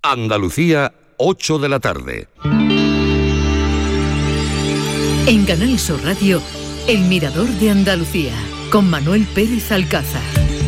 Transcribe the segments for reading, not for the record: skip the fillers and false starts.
Andalucía, 8 de la tarde. En Canal Sur Radio, El Mirador de Andalucía, con Manuel Pérez Alcázar.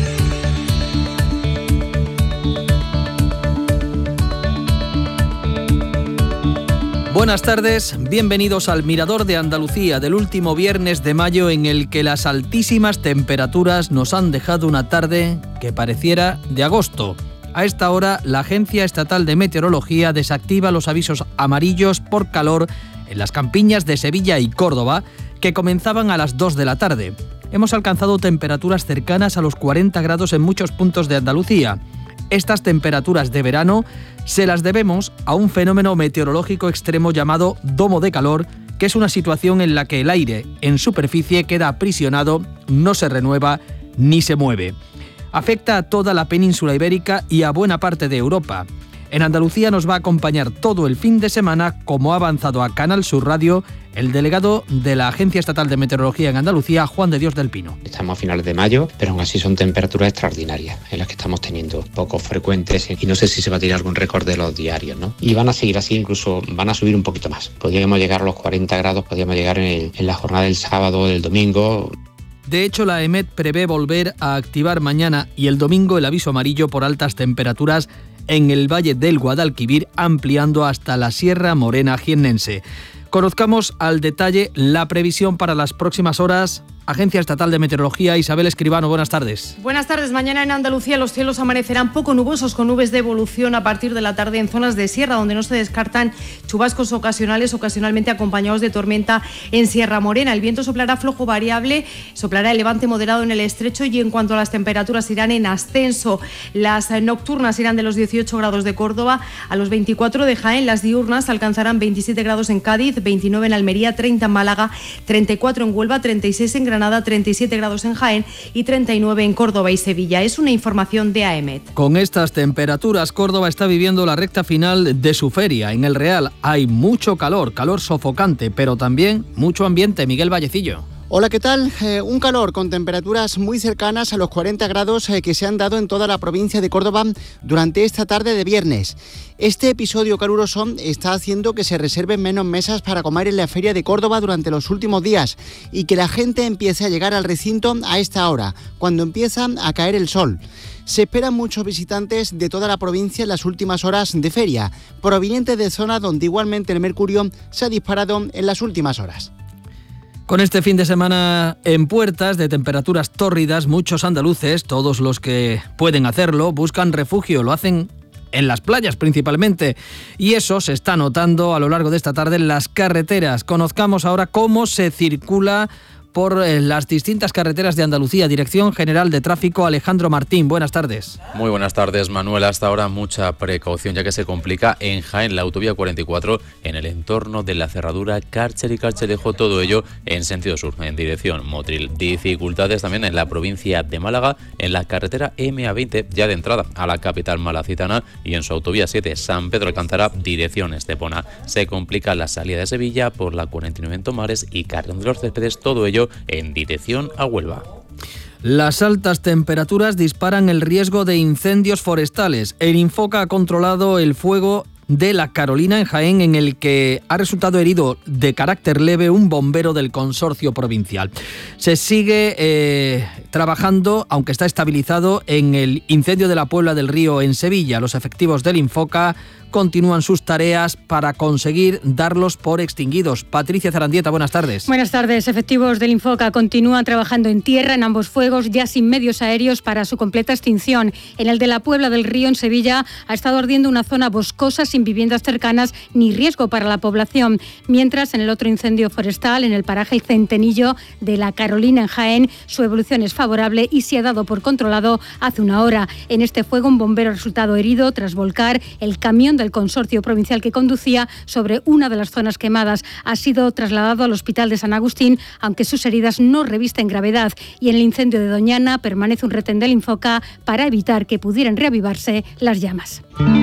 Buenas tardes, bienvenidos al Mirador de Andalucía del último viernes de mayo, en el que las altísimas temperaturas nos han dejado una tarde que pareciera de agosto. A esta hora, la Agencia Estatal de Meteorología desactiva los avisos amarillos por calor en las campiñas de Sevilla y Córdoba, que comenzaban a las 2 de la tarde. Hemos alcanzado temperaturas cercanas a los 40 grados en muchos puntos de Andalucía. Estas temperaturas de verano se las debemos a un fenómeno meteorológico extremo llamado domo de calor, que es una situación en la que el aire en superficie queda aprisionado, no se renueva ni se mueve. Afecta a toda la península ibérica y a buena parte de Europa. En Andalucía nos va a acompañar todo el fin de semana, como ha avanzado a Canal Sur Radio el delegado de la Agencia Estatal de Meteorología en Andalucía, Juan de Dios del Pino. Estamos a finales de mayo, pero aún así son temperaturas extraordinarias en las que estamos teniendo, poco frecuentes, y no sé si se va a tirar algún récord de los diarios, ¿no? Y van a seguir así, incluso van a subir un poquito más. Podríamos llegar a los 40 grados, podríamos llegar en la jornada del sábado o del domingo. De hecho, la EMET prevé volver a activar mañana y el domingo el aviso amarillo por altas temperaturas en el Valle del Guadalquivir, ampliando hasta la Sierra Morena jiennense. Conozcamos al detalle la previsión para las próximas horas. Agencia Estatal de Meteorología, Isabel Escribano, buenas tardes. Buenas tardes. Mañana en Andalucía los cielos amanecerán poco nubosos, con nubes de evolución a partir de la tarde en zonas de sierra, donde no se descartan chubascos ocasionales, ocasionalmente acompañados de tormenta en Sierra Morena. El viento soplará flojo variable, soplará el levante moderado en el estrecho, y en cuanto a las temperaturas irán en ascenso. Las nocturnas irán de los 18 grados de Córdoba a los 24 de Jaén. Las diurnas alcanzarán 27 grados en Cádiz, 29 en Almería, 30 en Málaga, 34 en Huelva, 36 en Granada, 37 grados en Jaén y 39 en Córdoba y Sevilla. Es una información de AEMET. Con estas temperaturas, Córdoba está viviendo la recta final de su feria. En el Real hay mucho calor, calor sofocante, pero también mucho ambiente. Miguel Vallecillo. Hola, ¿qué tal? Un calor con temperaturas muy cercanas a los 40 grados que se han dado en toda la provincia de Córdoba durante esta tarde de viernes. Este episodio caluroso está haciendo que se reserven menos mesas para comer en la Feria de Córdoba durante los últimos días y que la gente empiece a llegar al recinto a esta hora, cuando empieza a caer el sol. Se esperan muchos visitantes de toda la provincia en las últimas horas de feria, provenientes de zonas donde igualmente el mercurio se ha disparado en las últimas horas. Con este fin de semana en puertas, de temperaturas tórridas, muchos andaluces, todos los que pueden hacerlo, buscan refugio. Lo hacen en las playas principalmente, y eso se está notando a lo largo de esta tarde en las carreteras. Conozcamos ahora cómo se circula por las distintas carreteras de Andalucía. Dirección General de Tráfico, Alejandro Martín, buenas tardes. Muy buenas tardes, Manuel. Hasta ahora mucha precaución, ya que se complica en Jaén la autovía 44 en el entorno de la cerradura Cárcher y Cárcher-Lejo, todo ello en sentido sur, en dirección Motril. Dificultades también en la provincia de Málaga, en la carretera MA20, ya de entrada a la capital malacitana, y en su autovía 7 San Pedro Alcántara, dirección Estepona. Se complica la salida de Sevilla por la 49 en Tomares y Carrión de los Céspedes, todo ello en dirección a Huelva. Las altas temperaturas disparan el riesgo de incendios forestales. El Infoca ha controlado el fuego de La Carolina en Jaén, en el que ha resultado herido de carácter leve un bombero del consorcio provincial. Se sigue trabajando, aunque está estabilizado, en el incendio de la Puebla del Río en Sevilla. Los efectivos del Infoca continúan sus tareas para conseguir darlos por extinguidos. Patricia Zarandieta, buenas tardes. Buenas tardes. Efectivos del Infoca continúan trabajando en tierra en ambos fuegos, ya sin medios aéreos para su completa extinción. En el de la Puebla del Río, en Sevilla, ha estado ardiendo una zona boscosa sin viviendas cercanas ni riesgo para la población. Mientras, en el otro incendio forestal, en el paraje El Centenillo de La Carolina, en Jaén, su evolución es favorable y se ha dado por controlado hace una hora. En este fuego, un bombero ha resultado herido tras volcar el camión del consorcio provincial que conducía sobre una de las zonas quemadas. Ha sido trasladado al Hospital de San Agustín, aunque sus heridas no revisten gravedad. Y en el incendio de Doñana permanece un retén del Infoca para evitar que pudieran reavivarse las llamas.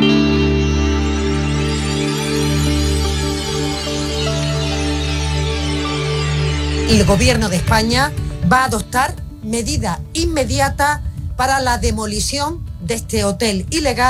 El Gobierno de España va a adoptar medida inmediata para la demolición de este hotel ilegal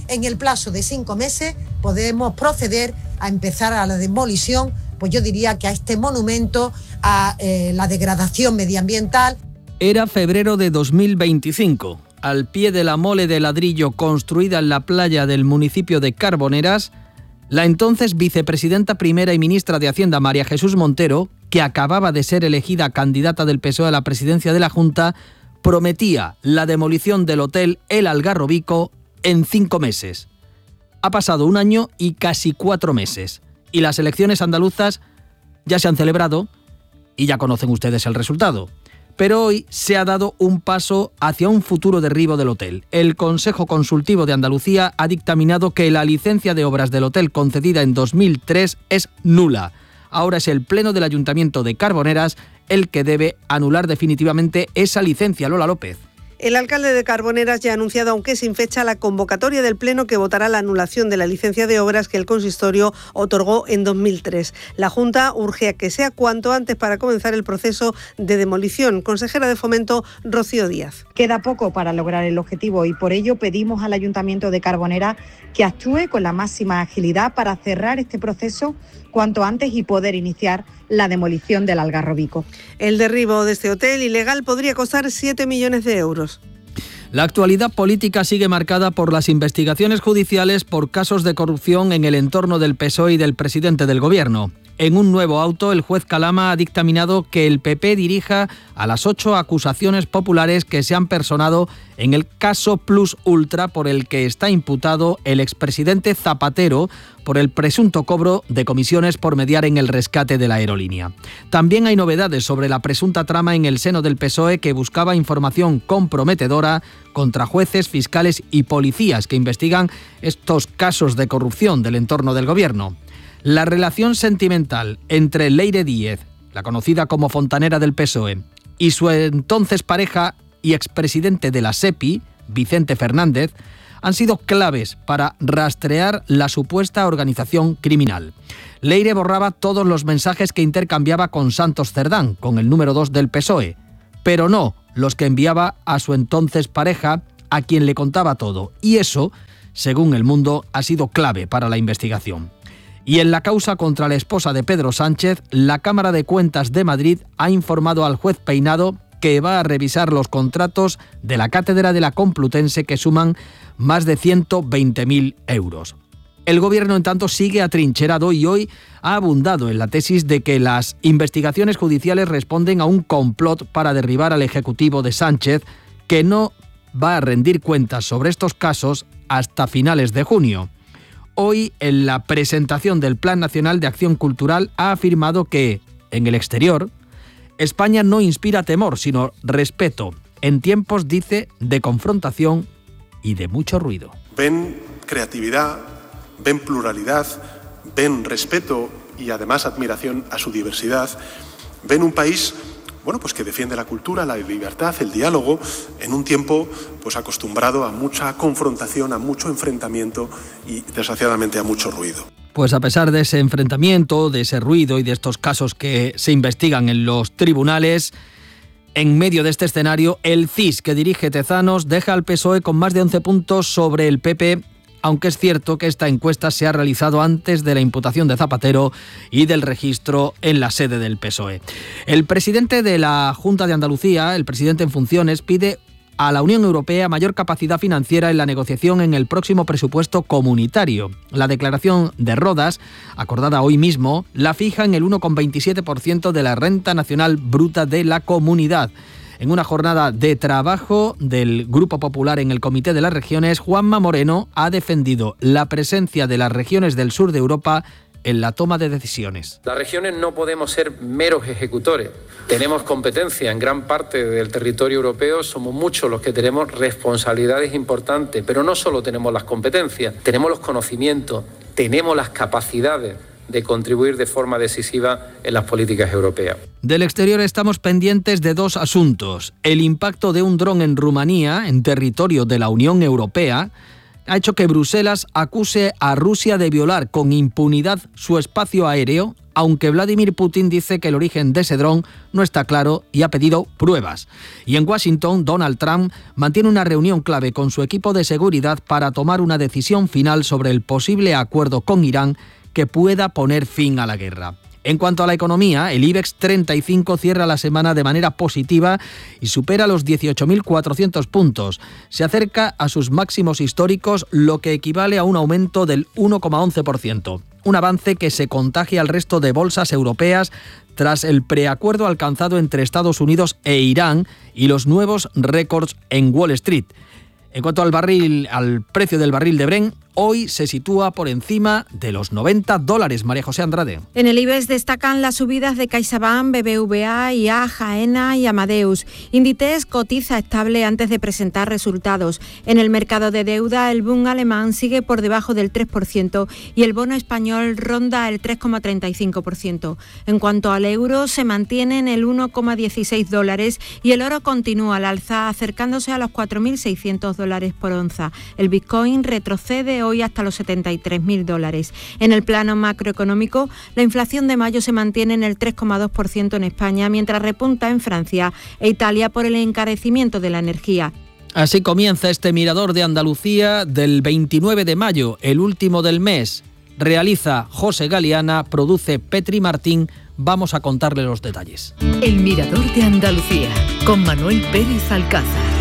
en el plazo de 5 meses podemos proceder a empezar a la demolición, pues yo diría que a este monumento, a la degradación medioambiental. Era febrero de 2025. Al pie de la mole de ladrillo construida en la playa del municipio de Carboneras, la entonces vicepresidenta primera y ministra de Hacienda, María Jesús Montero, que acababa de ser elegida candidata del PSOE a la presidencia de la Junta, prometía la demolición del hotel El Algarrobico en 5 meses. Ha pasado 1 año y casi 4 meses. Y las elecciones andaluzas ya se han celebrado y ya conocen ustedes el resultado. Pero hoy se ha dado un paso hacia un futuro derribo del hotel. El Consejo Consultivo de Andalucía ha dictaminado que la licencia de obras del hotel concedida en 2003 es nula. Ahora es el Pleno del Ayuntamiento de Carboneras el que debe anular definitivamente esa licencia. Lola López. El alcalde de Carboneras ya ha anunciado, aunque sin fecha, la convocatoria del Pleno que votará la anulación de la licencia de obras que el consistorio otorgó en 2003. La Junta urge a que sea cuanto antes para comenzar el proceso de demolición. Consejera de Fomento, Rocío Díaz. Queda poco para lograr el objetivo y por ello pedimos al Ayuntamiento de Carboneras que actúe con la máxima agilidad para cerrar este proceso cuanto antes y poder iniciar la demolición del Algarrobico. El derribo de este hotel ilegal podría costar 7 millones de euros. La actualidad política sigue marcada por las investigaciones judiciales por casos de corrupción en el entorno del PSOE y del presidente del Gobierno. En un nuevo auto, el juez Calama ha dictaminado que el PP dirija a las 8 acusaciones populares que se han personado en el caso Plus Ultra, por el que está imputado el expresidente Zapatero por el presunto cobro de comisiones por mediar en el rescate de la aerolínea. También hay novedades sobre la presunta trama en el seno del PSOE que buscaba información comprometedora contra jueces, fiscales y policías que investigan estos casos de corrupción del entorno del Gobierno. La relación sentimental entre Leire Díez, la conocida como fontanera del PSOE, y su entonces pareja y expresidente de la SEPI, Vicente Fernández, han sido claves para rastrear la supuesta organización criminal. Leire borraba todos los mensajes que intercambiaba con Santos Cerdán, con el número 2 del PSOE, pero no los que enviaba a su entonces pareja, a quien le contaba todo. Y eso, según El Mundo, ha sido clave para la investigación. Y en la causa contra la esposa de Pedro Sánchez, la Cámara de Cuentas de Madrid ha informado al juez Peinado que va a revisar los contratos de la Cátedra de la Complutense, que suman más de 120.000 euros. El Gobierno, en tanto, sigue atrincherado y hoy ha abundado en la tesis de que las investigaciones judiciales responden a un complot para derribar al Ejecutivo de Sánchez, que no va a rendir cuentas sobre estos casos hasta finales de junio. Hoy, en la presentación del Plan Nacional de Acción Cultural, ha afirmado que, en el exterior, España no inspira temor, sino respeto, en tiempos, dice, de confrontación y de mucho ruido. Ven creatividad, ven pluralidad, ven respeto y además admiración a su diversidad. Ven un país, pues que defiende la cultura, la libertad, el diálogo, en un tiempo acostumbrado a mucha confrontación, a mucho enfrentamiento y, desgraciadamente, a mucho ruido. Pues a pesar de ese enfrentamiento, de ese ruido y de estos casos que se investigan en los tribunales, en medio de este escenario, el CIS, que dirige Tezanos, deja al PSOE con más de 11 puntos sobre el PP, aunque es cierto que esta encuesta se ha realizado antes de la imputación de Zapatero y del registro en la sede del PSOE. El presidente de la Junta de Andalucía, el presidente en funciones, pide a la Unión Europea mayor capacidad financiera en la negociación en el próximo presupuesto comunitario. La declaración de Rodas, acordada hoy mismo, la fija en el 1,27% de la renta nacional bruta de la comunidad. En una jornada de trabajo del Grupo Popular en el Comité de las Regiones, Juanma Moreno ha defendido la presencia de las regiones del sur de Europa en la toma de decisiones. Las regiones no podemos ser meros ejecutores. Tenemos competencia en gran parte del territorio europeo, somos muchos los que tenemos responsabilidades importantes, pero no solo tenemos las competencias, tenemos los conocimientos, tenemos las capacidades de contribuir de forma decisiva en las políticas europeas. Del exterior estamos pendientes de 2 asuntos. El impacto de un dron en Rumanía, en territorio de la Unión Europea, ha hecho que Bruselas acuse a Rusia de violar con impunidad su espacio aéreo aunque Vladimir Putin dice que el origen de ese dron no está claro y ha pedido pruebas. Y en Washington, Donald Trump mantiene una reunión clave con su equipo de seguridad para tomar una decisión final sobre el posible acuerdo con Irán que pueda poner fin a la guerra. En cuanto a la economía, el IBEX 35 cierra la semana de manera positiva y supera los 18.400 puntos. Se acerca a sus máximos históricos, lo que equivale a un aumento del 1,11%. Un avance que se contagia al resto de bolsas europeas tras el preacuerdo alcanzado entre Estados Unidos e Irán y los nuevos récords en Wall Street. En cuanto al precio del barril de Brent, hoy se sitúa por encima de los $90. María José Andrade. En el IBEX destacan las subidas de CaixaBank, BBVA, IA, Aena y Amadeus. Inditex cotiza estable antes de presentar resultados. En el mercado de deuda, el Bund alemán sigue por debajo del 3% y el bono español ronda el 3,35%. En cuanto al euro, se mantiene en el $1,16 y el oro continúa al alza, acercándose a los $4.600 por onza. El Bitcoin retrocede hoy hasta los $73.000. En el plano macroeconómico, la inflación de mayo se mantiene en el 3,2% en España, mientras repunta en Francia e Italia por el encarecimiento de la energía. Así comienza este Mirador de Andalucía del 29 de mayo, el último del mes. Realiza José Galiana, produce Petri Martín. Vamos a contarle los detalles. El Mirador de Andalucía, con Manuel Pérez Alcázar.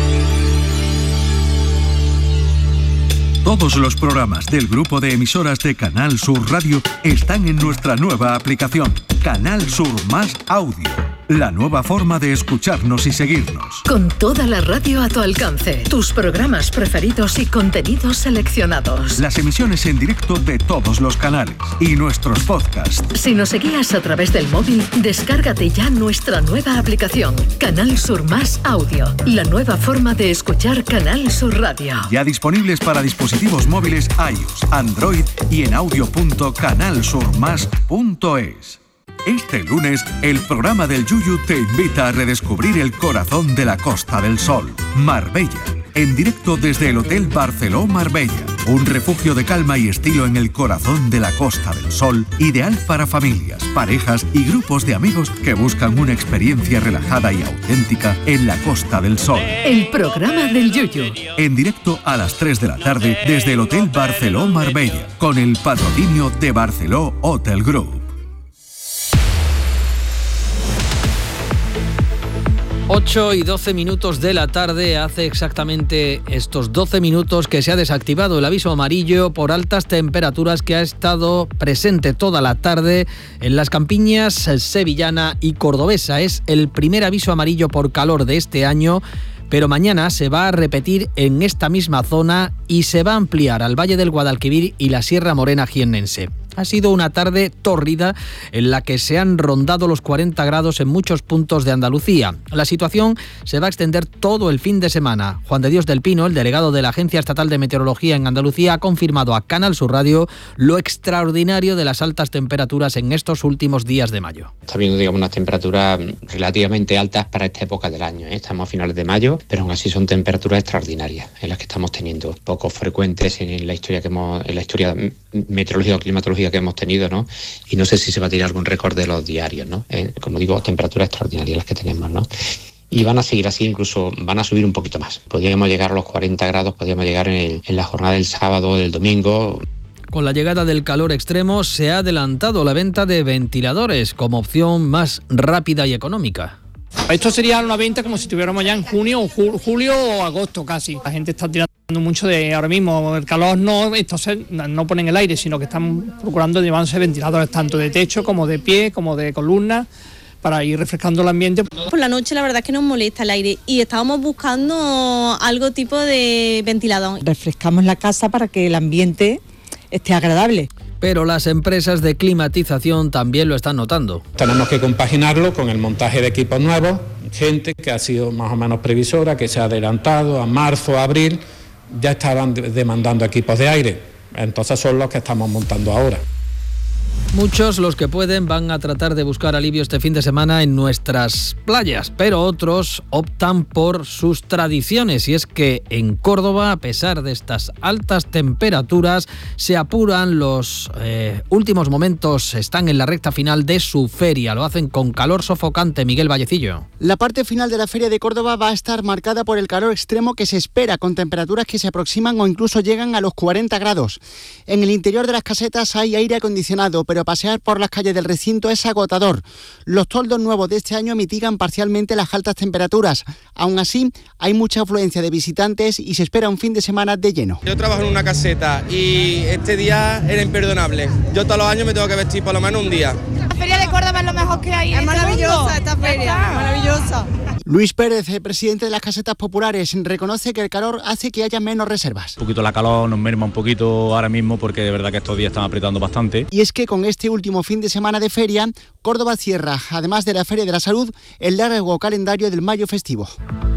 Todos los programas del grupo de emisoras de Canal Sur Radio están en nuestra nueva aplicación, Canal Sur Más Audio. La nueva forma de escucharnos y seguirnos. Con toda la radio a tu alcance, tus programas preferidos y contenidos seleccionados. Las emisiones en directo de todos los canales y nuestros podcasts. Si nos seguías a través del móvil, descárgate ya nuestra nueva aplicación, Canal Sur Más Audio. La nueva forma de escuchar Canal Sur Radio. Ya disponibles para dispositivos móviles iOS, Android y en audio.canalsurmas.es. Este lunes, el programa del Yuyu te invita a redescubrir el corazón de la Costa del Sol, Marbella, en directo desde el Hotel Barceló Marbella, un refugio de calma y estilo en el corazón de la Costa del Sol, ideal para familias, parejas y grupos de amigos que buscan una experiencia relajada y auténtica en la Costa del Sol. El programa del Yuyu. En directo a las 3 de la tarde desde el Hotel Barceló Marbella, con el patrocinio de Barceló Hotel Group. 8:12 de la tarde, hace exactamente estos 12 minutos que se ha desactivado el aviso amarillo por altas temperaturas que ha estado presente toda la tarde en las campiñas sevillana y cordobesa. Es el primer aviso amarillo por calor de este año, pero mañana se va a repetir en esta misma zona y se va a ampliar al Valle del Guadalquivir y la Sierra Morena jiennense. Ha sido una tarde tórrida en la que se han rondado los 40 grados en muchos puntos de Andalucía. La situación se va a extender todo el fin de semana. Juan de Dios del Pino, el delegado de la Agencia Estatal de Meteorología en Andalucía, ha confirmado a Canal Sur Radio lo extraordinario de las altas temperaturas en estos últimos días de mayo. Está habiendo, digamos, unas temperaturas relativamente altas para esta época del año, ¿eh? Estamos a finales de mayo, pero aún así son temperaturas extraordinarias en las que estamos teniendo, poco frecuentes en la historia meteorológica o climatológica que hemos tenido, ¿no? Y no sé si se va a tirar algún récord de los diarios, ¿no? Como digo, temperaturas extraordinarias las que tenemos, ¿no? Y van a seguir así, incluso van a subir un poquito más. Podríamos llegar a los 40 grados, podríamos llegar en la jornada del sábado o del domingo. Con la llegada del calor extremo se ha adelantado la venta de ventiladores como opción más rápida y económica. Esto sería una venta como si estuviéramos ya en junio o julio o agosto casi. La gente está tirando mucho de ahora mismo el calor, entonces no ponen el aire, sino que están procurando llevarse ventiladores tanto de techo como de pie, como de columna, para ir refrescando el ambiente. Por la noche la verdad es que nos molesta el aire y estábamos buscando algo tipo de ventilador. Refrescamos la casa para que el ambiente esté agradable. Pero las empresas de climatización también lo están notando. Tenemos que compaginarlo con el montaje de equipos nuevos, gente que ha sido más o menos previsora, que se ha adelantado a marzo, abril, ya estaban demandando equipos de aire, entonces son los que estamos montando ahora. Muchos, los que pueden, van a tratar de buscar alivio este fin de semana en nuestras playas, pero otros optan por sus tradiciones. Y es que en Córdoba, a pesar de estas altas temperaturas, se apuran los últimos momentos, están en la recta final de su feria. Lo hacen con calor sofocante. Miguel Vallecillo. La parte final de la Feria de Córdoba va a estar marcada por el calor extremo que se espera, con temperaturas que se aproximan o incluso llegan a los 40 grados. En el interior de las casetas hay aire acondicionado, pero pasear por las calles del recinto es agotador. Los toldos nuevos de este año mitigan parcialmente las altas temperaturas. Aún así, hay mucha afluencia de visitantes y se espera un fin de semana de lleno. Yo trabajo en una caseta y este día era imperdonable. Yo todos los años me tengo que vestir por lo menos un día. La Feria de Córdoba es lo mejor que hay. Es maravillosa esta feria, maravillosa. Luis Pérez, presidente de las casetas populares, reconoce que el calor hace que haya menos reservas. Un poquito la calor nos merma un poquito ahora mismo porque de verdad que estos días están apretando bastante. Y es que con este último fin de semana de feria, Córdoba cierra, además de la Feria de la Salud, el largo calendario del mayo festivo.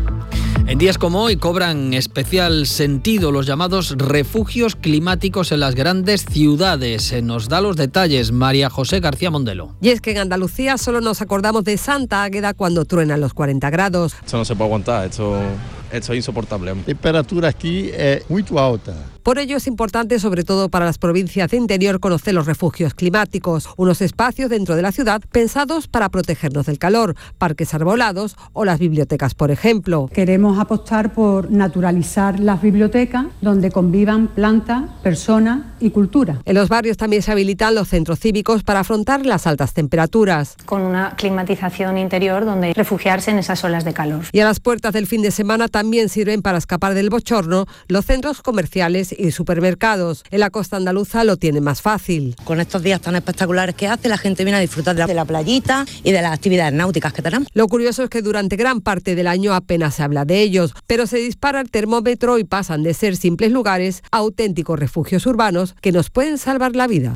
En días como hoy cobran especial sentido los llamados refugios climáticos en las grandes ciudades. Nos da los detalles María José García Mondelo. Y es que en Andalucía solo nos acordamos de Santa Águeda cuando truenan los 40 grados. Esto no se puede aguantar, esto es insoportable. La temperatura aquí es muy alta. Por ello es importante, sobre todo para las provincias de interior, conocer los refugios climáticos, unos espacios dentro de la ciudad pensados para protegernos del calor, parques arbolados o las bibliotecas, por ejemplo. Queremos apostar por naturalizar las bibliotecas donde convivan plantas, personas y cultura. En los barrios también se habilitan los centros cívicos para afrontar las altas temperaturas. Con una climatización interior donde refugiarse en esas olas de calor. Y a las puertas del fin de semana también sirven para escapar del bochorno los centros comerciales y supermercados. En la costa andaluza lo tienen más fácil. Con estos días tan espectaculares que hace, la gente viene a disfrutar de la playita y de las actividades náuticas que tenemos. Lo curioso es que durante gran parte del año apenas se habla de ellos, pero se dispara el termómetro y pasan de ser simples lugares a auténticos refugios urbanos que nos pueden salvar la vida.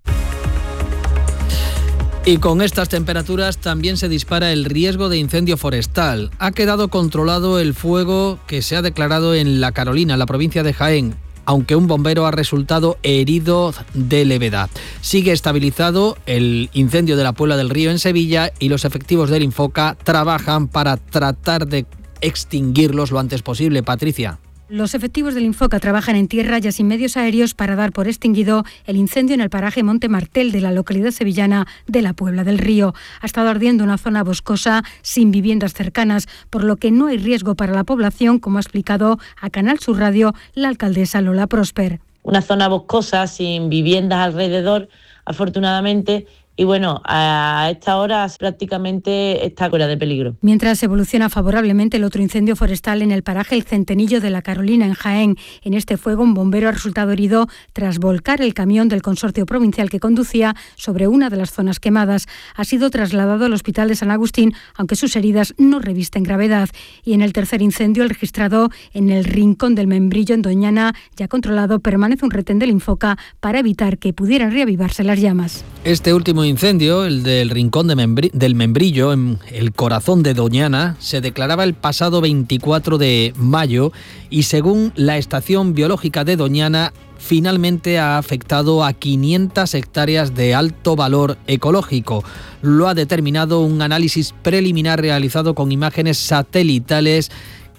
Y con estas temperaturas también se dispara el riesgo de incendio forestal. Ha quedado controlado el fuego que se ha declarado en La Carolina, en la provincia de Jaén, aunque un bombero ha resultado herido de levedad. Sigue estabilizado el incendio de la Puebla del Río en Sevilla y los efectivos del Infoca trabajan para tratar de extinguirlos lo antes posible. Patricia. Los efectivos del Infoca trabajan en tierra y sin medios aéreos para dar por extinguido el incendio en el paraje Monte Martel de la localidad sevillana de la Puebla del Río. Ha estado ardiendo una zona boscosa sin viviendas cercanas, por lo que no hay riesgo para la población, como ha explicado a Canal Sur Radio la alcaldesa Lola Prosper. Una zona boscosa sin viviendas alrededor, afortunadamente. Y bueno, a esta hora prácticamente está fuera de peligro. Mientras evoluciona favorablemente el otro incendio forestal en el paraje El Centenillo de La Carolina, en Jaén. En este fuego, un bombero ha resultado herido tras volcar el camión del consorcio provincial que conducía sobre una de las zonas quemadas. Ha sido trasladado al hospital de San Agustín, aunque sus heridas no revisten gravedad. Y en el tercer incendio, el registrado en el Rincón del Membrillo, en Doñana, ya controlado, permanece un retén del Infoca para evitar que pudieran reavivarse las llamas. Este último incendio, el del Rincón del Membrillo, en el corazón de Doñana, se declaraba el pasado 24 de mayo y según la Estación Biológica de Doñana, finalmente ha afectado a 500 hectáreas de alto valor ecológico. Lo ha determinado un análisis preliminar realizado con imágenes satelitales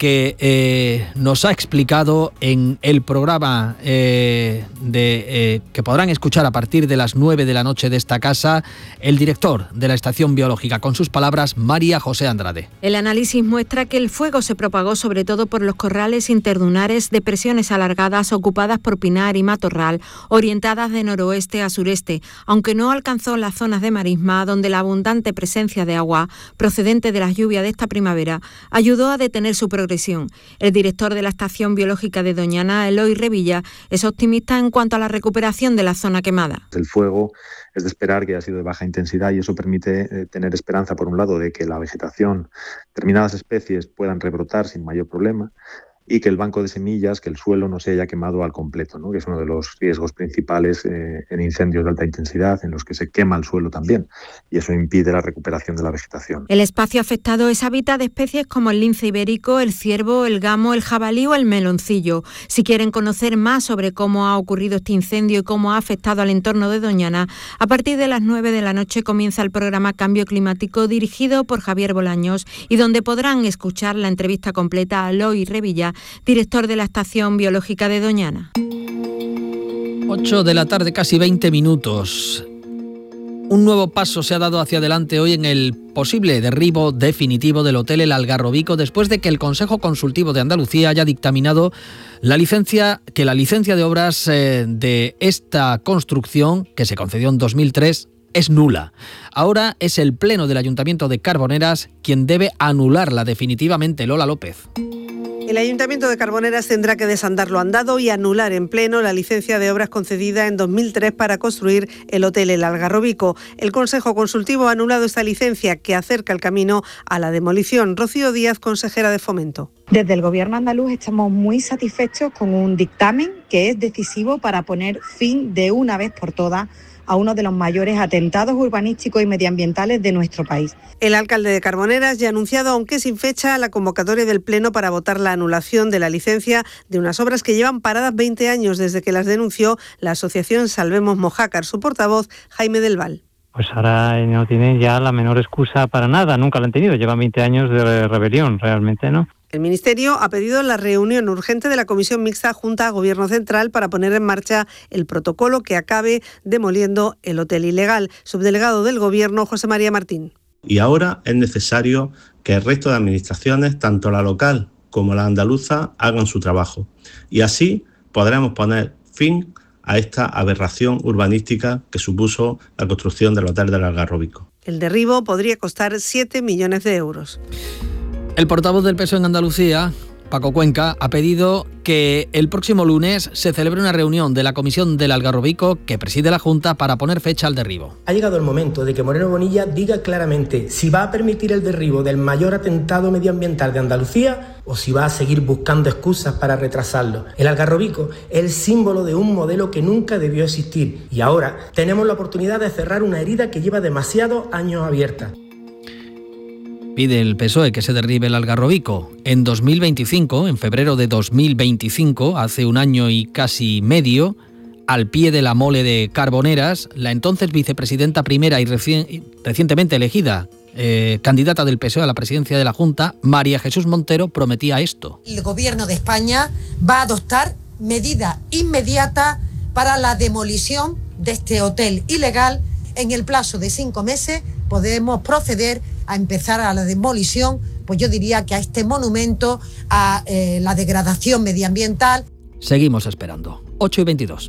que nos ha explicado en el programa que podrán escuchar a partir de las 9 de la noche de esta casa, el director de la Estación Biológica. Con sus palabras, María José Andrade. El análisis muestra que el fuego se propagó sobre todo por los corrales interdunares de presiones alargadas ocupadas por pinar y matorral, orientadas de noroeste a sureste, aunque no alcanzó las zonas de marisma, donde la abundante presencia de agua procedente de las lluvias de esta primavera ayudó a detener su progresión. El director de la Estación Biológica de Doñana, Eloy Revilla, es optimista en cuanto a la recuperación de la zona quemada. El fuego es de esperar que haya sido de baja intensidad y eso permite tener esperanza, por un lado, de que la vegetación, determinadas especies puedan rebrotar sin mayor problema, y que el banco de semillas, que el suelo no se haya quemado al completo, ¿no? Que es uno de los riesgos principales en incendios de alta intensidad, en los que se quema el suelo también, y eso impide la recuperación de la vegetación. El espacio afectado es hábitat de especies como el lince ibérico, el ciervo, el gamo, el jabalí o el meloncillo. Si quieren conocer más sobre cómo ha ocurrido este incendio y cómo ha afectado al entorno de Doñana, a partir de las 9 de la noche comienza el programa Cambio Climático dirigido por Javier Bolaños y donde podrán escuchar la entrevista completa a Eloy Revilla, director de la Estación Biológica de Doñana. 8 de la tarde, casi 20 minutos. Un nuevo paso se ha dado hacia adelante hoy en el posible derribo definitivo del Hotel El Algarrobico después de que el Consejo Consultivo de Andalucía haya dictaminado la licencia de obras de esta construcción, que se concedió en 2003, es nula. Ahora es el Pleno del Ayuntamiento de Carboneras quien debe anularla definitivamente. Lola López. El Ayuntamiento de Carboneras tendrá que desandar lo andado y anular en pleno la licencia de obras concedida en 2003 para construir el Hotel El Algarrobico. El Consejo Consultivo ha anulado esta licencia que acerca el camino a la demolición. Rocío Díaz, consejera de Fomento. Desde el Gobierno andaluz estamos muy satisfechos con un dictamen que es decisivo para poner fin de una vez por todas a uno de los mayores atentados urbanísticos y medioambientales de nuestro país. El alcalde de Carboneras ya ha anunciado, aunque sin fecha, la convocatoria del Pleno para votar la anulación de la licencia de unas obras que llevan paradas 20 años desde que las denunció la asociación Salvemos Mojácar. Su portavoz, Jaime del Val. Pues ahora no tienen ya la menor excusa para nada, nunca la han tenido, llevan 20 años de rebelión, realmente, ¿no? El Ministerio ha pedido la reunión urgente de la Comisión Mixta Junta Gobierno Central para poner en marcha el protocolo que acabe demoliendo el hotel ilegal. Subdelegado del Gobierno, José María Martín. Y ahora es necesario que el resto de administraciones, tanto la local como la andaluza, hagan su trabajo. Y así podremos poner fin a esta aberración urbanística que supuso la construcción del Hotel del Algarrobico. El derribo podría costar 7 millones de euros. El portavoz del PSOE en Andalucía, Paco Cuenca, ha pedido que el próximo lunes se celebre una reunión de la Comisión del Algarrobico que preside la Junta para poner fecha al derribo. Ha llegado el momento de que Moreno Bonilla diga claramente si va a permitir el derribo del mayor atentado medioambiental de Andalucía o si va a seguir buscando excusas para retrasarlo. El Algarrobico es el símbolo de un modelo que nunca debió existir y ahora tenemos la oportunidad de cerrar una herida que lleva demasiados años abierta. Pide el PSOE que se derribe el Algarrobico. En 2025, en febrero de 2025, hace un año y casi medio, al pie de la mole de Carboneras, la entonces vicepresidenta primera y recientemente elegida candidata del PSOE a la presidencia de la Junta, María Jesús Montero, prometía esto. El Gobierno de España va a adoptar medidas inmediatas para la demolición de este hotel ilegal. En el plazo de 5 meses podemos proceder a empezar a la demolición, pues yo diría que a este monumento, a la degradación medioambiental. Seguimos esperando. 8:22.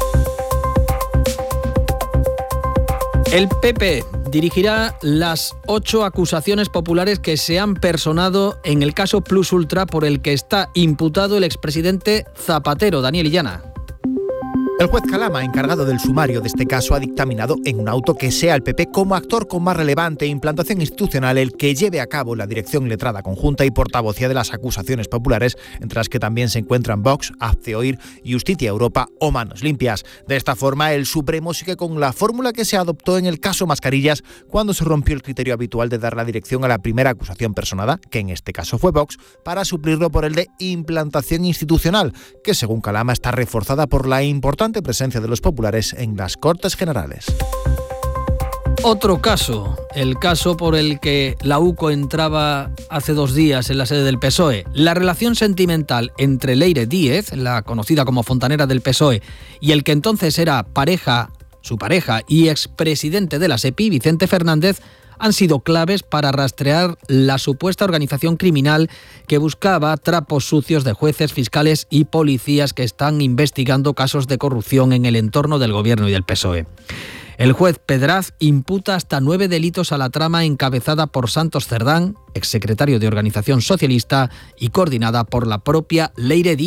El PP dirigirá las 8 acusaciones populares que se han personado en el caso Plus Ultra por el que está imputado el expresidente Zapatero, Daniel Illana. El juez Calama, encargado del sumario de este caso, ha dictaminado en un auto que sea el PP como actor con más relevante implantación institucional el que lleve a cabo la dirección letrada conjunta y portavocía de las acusaciones populares, entre las que también se encuentran Vox, Hazte Oír, Justicia Europa o Manos Limpias. De esta forma, el Supremo sigue con la fórmula que se adoptó en el caso Mascarillas cuando se rompió el criterio habitual de dar la dirección a la primera acusación personada, que en este caso fue Vox, para suplirlo por el de implantación institucional, que según Calama está reforzada por la importante presencia de los populares en las Cortes Generales. Otro caso, el caso por el que la UCO entraba hace 2 días en la sede del PSOE. La relación sentimental entre Leire Díez, la conocida como fontanera del PSOE, y el que entonces era su pareja y expresidente de la SEPI, Vicente Fernández, han sido claves para rastrear la supuesta organización criminal que buscaba trapos sucios de jueces, fiscales y policías que están investigando casos de corrupción en el entorno del Gobierno y del PSOE. El juez Pedraz imputa hasta 9 delitos a la trama encabezada por Santos Cerdán, exsecretario de Organización Socialista y coordinada por la propia Leire Díez.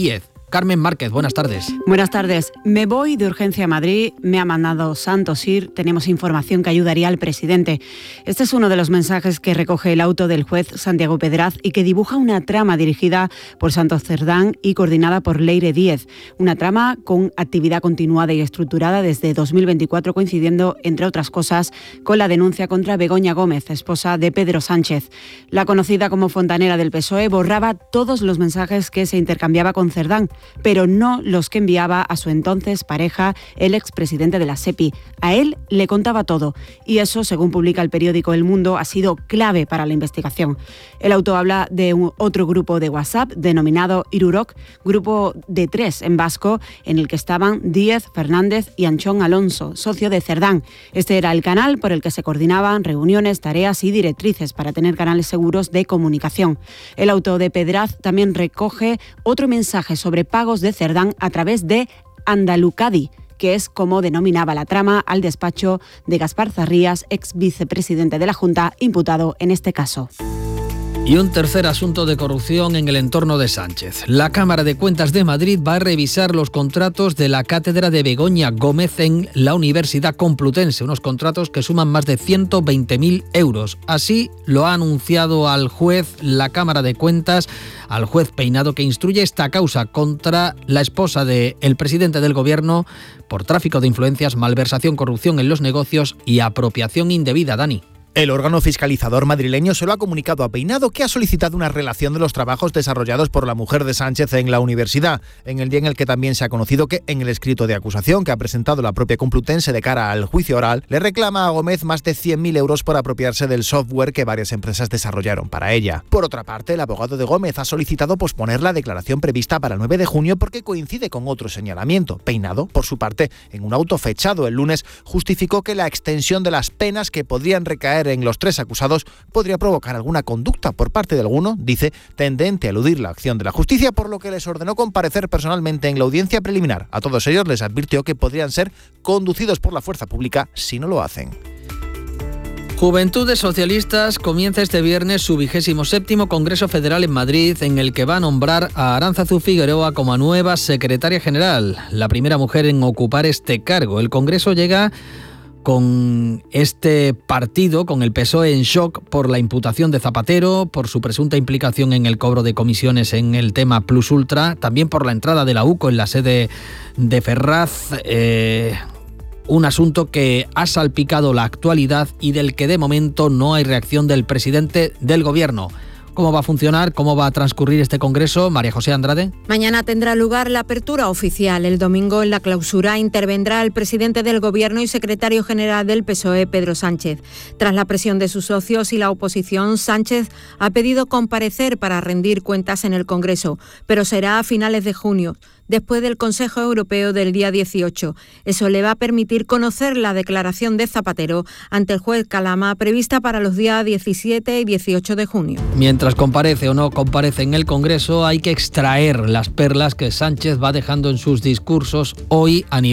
Carmen Márquez, buenas tardes. Buenas tardes. Me voy de urgencia a Madrid, me ha mandado Santos ir, tenemos información que ayudaría al presidente. Este es uno de los mensajes que recoge el auto del juez Santiago Pedraz y que dibuja una trama dirigida por Santos Cerdán y coordinada por Leire Díez. Una trama con actividad continuada y estructurada desde 2024, coincidiendo, entre otras cosas, con la denuncia contra Begoña Gómez, esposa de Pedro Sánchez. La conocida como fontanera del PSOE borraba todos los mensajes que se intercambiaba con Cerdán, pero no los que enviaba a su entonces pareja, el expresidente de la SEPI. A él le contaba todo y eso, según publica el periódico El Mundo, ha sido clave para la investigación. El auto habla de otro grupo de WhatsApp denominado Irurok, grupo de 3 en vasco, en el que estaban Díez, Fernández y Anchón Alonso, socio de Cerdán. Este era el canal por el que se coordinaban reuniones, tareas y directrices para tener canales seguros de comunicación. El auto de Pedraz también recoge otro mensaje sobre pagos de Cerdán a través de Andalucadi, que es como denominaba la trama al despacho de Gaspar Zarrías, ex vicepresidente de la Junta, imputado en este caso. Y un tercer asunto de corrupción en el entorno de Sánchez. La Cámara de Cuentas de Madrid va a revisar los contratos de la cátedra de Begoña Gómez en la Universidad Complutense, unos contratos que suman más de 120.000 euros. Así lo ha anunciado al juez la Cámara de Cuentas, al juez Peinado, que instruye esta causa contra la esposa del presidente del Gobierno por tráfico de influencias, malversación, corrupción en los negocios y apropiación indebida. Dani. El órgano fiscalizador madrileño se lo ha comunicado a Peinado, que ha solicitado una relación de los trabajos desarrollados por la mujer de Sánchez en la universidad, en el día en el que también se ha conocido que en el escrito de acusación que ha presentado la propia Complutense de cara al juicio oral, le reclama a Gómez más de 100.000 euros por apropiarse del software que varias empresas desarrollaron para ella. Por otra parte, el abogado de Gómez ha solicitado posponer la declaración prevista para el 9 de junio porque coincide con otro señalamiento. Peinado, por su parte, en un auto fechado el lunes, justificó que la extensión de las penas que podrían recaer en los 3 acusados podría provocar alguna conducta por parte de alguno, dice, tendente a eludir la acción de la justicia, por lo que les ordenó comparecer personalmente en la audiencia preliminar. A todos ellos les advirtió que podrían ser conducidos por la fuerza pública si no lo hacen. Juventudes Socialistas comienza este viernes su 27º Congreso Federal en Madrid, en el que va a nombrar a Aránzazu Figueroa como nueva secretaria general, la primera mujer en ocupar este cargo. El Congreso llega con este partido, con el PSOE, en shock por la imputación de Zapatero, por su presunta implicación en el cobro de comisiones en el tema Plus Ultra, también por la entrada de la UCO en la sede de Ferraz, un asunto que ha salpicado la actualidad y del que de momento no hay reacción del presidente del Gobierno. ¿Cómo va a funcionar? ¿Cómo va a transcurrir este congreso? María José Andrade. Mañana tendrá lugar la apertura oficial. El domingo, en la clausura, intervendrá el presidente del Gobierno y secretario general del PSOE, Pedro Sánchez. Tras la presión de sus socios y la oposición, Sánchez ha pedido comparecer para rendir cuentas en el Congreso, pero será a finales de junio, después del Consejo Europeo del día 18. Eso le va a permitir conocer la declaración de Zapatero ante el juez Calama, prevista para los días 17 y 18 de junio. Mientras comparece o no comparece en el Congreso, hay que extraer las perlas que Sánchez va dejando en sus discursos hoy a nivel